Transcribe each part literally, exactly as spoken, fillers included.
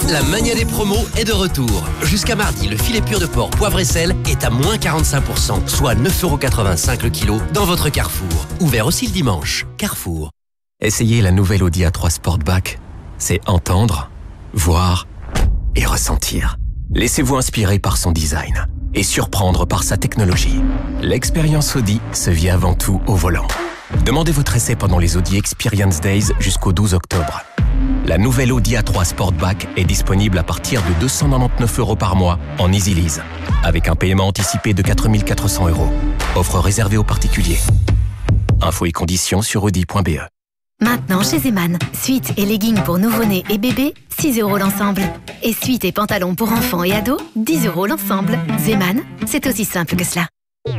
La mania des promos est de retour. Jusqu'à mardi, le filet pur de porc poivre et sel est à moins quarante-cinq pour cent, soit neuf euros quatre-vingt-cinq le kilo dans votre Carrefour. Ouvert aussi le dimanche. Carrefour. Essayez la nouvelle Audi A trois Sportback. C'est entendre, voir et ressentir. Laissez-vous inspirer par son design et surprendre par sa technologie. L'expérience Audi se vit avant tout au volant. Demandez votre essai pendant les Audi Experience Days jusqu'au douze octobre. La nouvelle Audi A trois Sportback est disponible à partir de deux cent quatre-vingt-dix-neuf euros par mois en Easy Lease, avec un paiement anticipé de quatre mille quatre cents euros. Offre réservée aux particuliers. Infos et conditions sur audi point b e. Maintenant chez Zeman, suites et leggings pour nouveau-nés et bébés, six euros l'ensemble. Et suites et pantalons pour enfants et ados, dix euros l'ensemble. Zeman, c'est aussi simple que cela.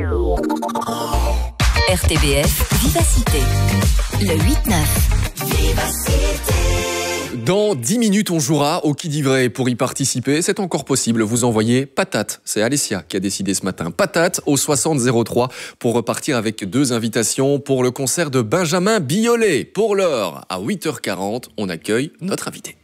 R T B F, Vivacité, le huit neuf. Vivacité. Dans dix minutes, on jouera au qui dit vrai. Pour y participer, c'est encore possible. Vous envoyez patate. C'est Alessia qui a décidé ce matin. Patate au soixante zéro trois pour repartir avec deux invitations pour le concert de Benjamin Biolay. Pour l'heure, à huit heures quarante, on accueille notre invité.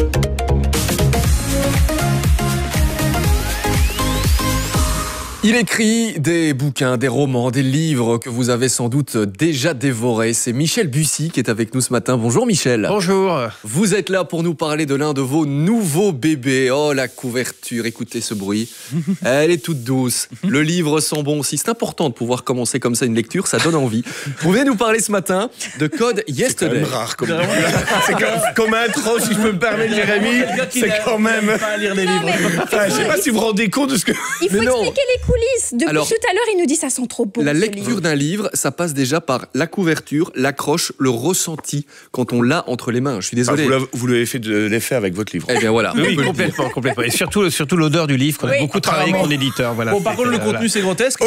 Il écrit des bouquins, des romans, des livres que vous avez sans doute déjà dévorés. C'est Michel Bussy qui est avec nous ce matin. Bonjour Michel. Bonjour. Vous êtes là pour nous parler de l'un de vos nouveaux bébés. Oh, la couverture, écoutez ce bruit. Elle est toute douce. Le livre sent bon aussi. C'est important de pouvoir commencer comme ça une lecture, ça donne envie. Vous venez nous parler ce matin de Code Yesterday. C'est quand même rare comme, c'est comme, comme intro, si je peux me permettre, Jérémy. C'est quand même... pas à lire des livres. Enfin, je sais pas si vous vous rendez compte de ce que... Il faut Mais non. expliquer les coulisses. Depuis Alors, tout à l'heure, il nous dit ça sent trop beau. La ce lecture livre. d'un livre, ça passe déjà par la couverture, l'accroche, le ressenti quand on l'a entre les mains. Je suis Enfin, désolé. vous, l'avez, vous l'avez fait de l'effet avec votre livre. Eh bien voilà. on Oui, peut le complètement, dire. complètement. Et surtout, surtout l'odeur du livre qu'on a Oui, beaucoup travaillé avec mon éditeur. Voilà. Bon, par contre, le contenu, c'est grotesque.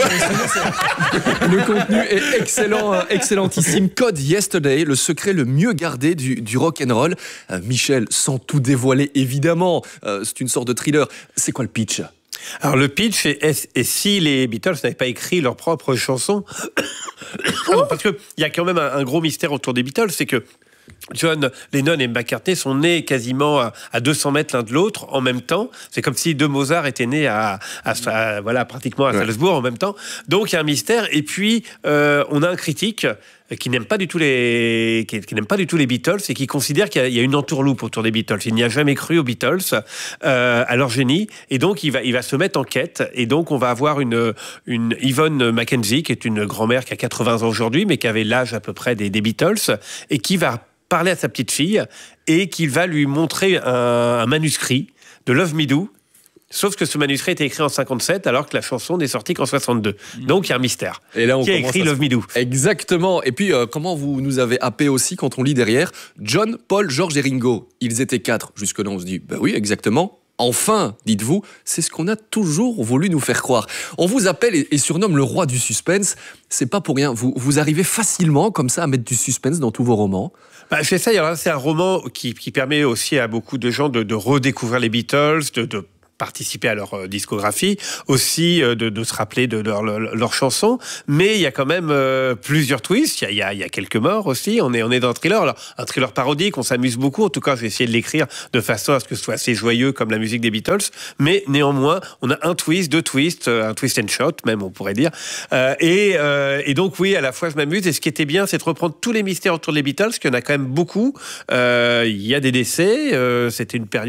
Le contenu est excellent, euh, excellentissime. Code Yesterday, le secret le mieux gardé du, du rock'n'roll. Euh, Michel, sans tout dévoiler, évidemment, euh, c'est une sorte de thriller. C'est quoi le pitch ? Alors le pitch, est, est, et si les Beatles n'avaient pas écrit leurs propres chansons, parce qu'il y a quand même un, un gros mystère autour des Beatles, c'est que John Lennon et McCartney sont nés quasiment à, à deux cents mètres l'un de l'autre en même temps. C'est comme si deux Mozart étaient nés à, à, à voilà, pratiquement à Salzbourg en même temps. Donc il y a un mystère. Et puis euh, on a un critique qui n'aime pas du tout les qui, qui n'aime pas du tout les Beatles et qui considère qu'il y a, il y a une entourloupe autour des Beatles. Il n'y a jamais cru aux Beatles, euh, à leur génie, et donc il va il va se mettre en quête. Et donc on va avoir une une Yvonne Mackenzie qui est une grand-mère qui a quatre-vingts ans aujourd'hui, mais qui avait l'âge à peu près des, des Beatles, et qui va parler à sa petite fille et qui va lui montrer un, un manuscrit de Love Me Do. Sauf que ce manuscrit a été écrit en cinquante-sept, alors que la chanson n'est sortie qu'en soixante-deux. Donc il y a un mystère. Et là, on qui a commence écrit à Love Me Do. Exactement. Et puis, euh, comment vous nous avez happé aussi quand on lit derrière John, Paul, George et Ringo. Ils étaient quatre. Jusque-là, on se dit, bah oui, exactement. Enfin, dites-vous, c'est ce qu'on a toujours voulu nous faire croire. On vous appelle et, et surnomme le roi du suspense. C'est pas pour rien. Vous, vous arrivez facilement, comme ça, à mettre du suspense dans tous vos romans. Bah, j'essaye. Alors là, c'est un roman qui, qui permet aussi à beaucoup de gens de, de redécouvrir les Beatles, de, de participer à leur euh, discographie, aussi euh, de, de se rappeler de leurs leur, leur chansons, mais il y a quand même euh, plusieurs twists, il y a, il y, a, il y a quelques morts aussi, on est, on est dans un thriller, alors, un thriller parodique, on s'amuse beaucoup, en tout cas je vais essayer de l'écrire de façon à ce que ce soit assez joyeux comme la musique des Beatles, mais néanmoins on a un twist, deux twists, un twist and shot même on pourrait dire, euh, et, euh, et donc oui, à la fois je m'amuse, et ce qui était bien c'est de reprendre tous les mystères autour des Beatles, qu'il y en a quand même beaucoup, euh, il y a des décès, euh, c'était une période